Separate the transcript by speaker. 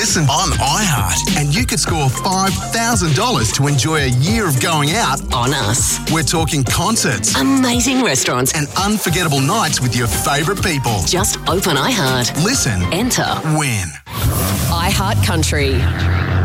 Speaker 1: Listen on iHeart and you could score $5,000 to enjoy a year of going out
Speaker 2: On us.
Speaker 1: We're talking concerts
Speaker 2: Amazing restaurants.
Speaker 1: and unforgettable nights with your favourite people.
Speaker 2: Just open iHeart.
Speaker 1: Listen,
Speaker 2: Enter
Speaker 1: win.
Speaker 2: iHeart Country.